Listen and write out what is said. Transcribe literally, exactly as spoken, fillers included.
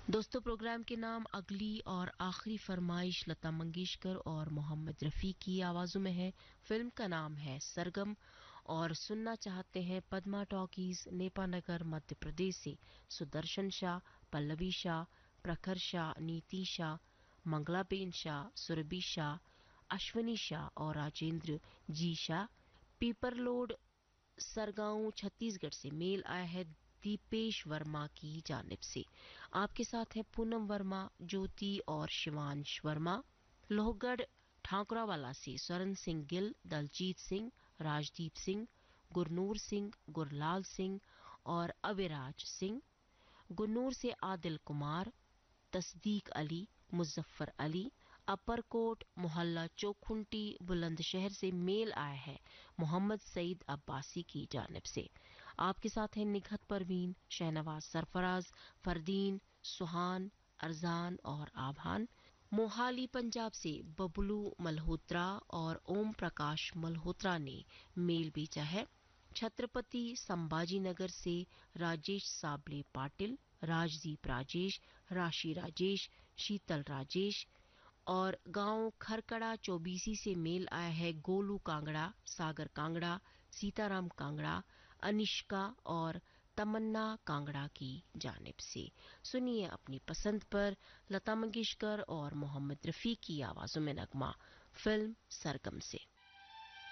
दोस्तों, प्रोग्राम के नाम अगली और आखिरी फरमाइश लता मंगेशकर और मोहम्मद रफ़ी की आवाज़ों में है। फिल्म का नाम है सरगम और सुनना चाहते हैं पद्मा टॉकीज, नेपानगर, मध्य प्रदेश से सुदर्शन शाह, पल्लवी शाह, प्रखर शाह, नीति शाह, मंगलाबेन शाह, सुरभि शाह, अश्विनी शाह और राजेंद्र जी शाह। पीपरलोड सरगांव छत्तीसगढ़ से मेल आया है दीपेश वर्मा की जानिब से। आपके साथ हैं पूनम वर्मा, ज्योति और शिवांश वर्मा। लोहगढ़ ठाकुरावाला से स्वर्ण सिंह गिल, दलजीत सिंह, राजदीप सिंह, गुरनूर सिंह, गुरलाल सिंह और अविराज सिंह। गुन्नूर से आदिल कुमार, तस्दीक अली, मुजफ्फर अली। अपरकोट मोहल्ला चौखुंटी बुलंदशहर से मेल आया है मोहम्मद सईद अब्बासी की जानिब से। आपके साथ हैं निघत परवीन, शहनवाज सरफराज, फरदीन, सुहान, अरजान और आभान। मोहाली पंजाब से बबलू मल्होत्रा और ओम प्रकाश मल्होत्रा ने मेल भेजा है। छत्रपति संभाजी नगर से राजेश साबले पाटिल, राजदीप राजेश, राशि राजेश, शीतल राजेश। और गांव खरकड़ा चौबीसी से मेल आया है गोलू कांगड़ा, सागर कांगड़ा, सीताराम कांगड़ा, अनिष्का और तमन्ना कांगड़ा की जानिब से। सुनिए अपनी पसंद पर लता मंगेशकर और मोहम्मद रफ़ी की आवाजों में नगमा फिल्म सरगम से।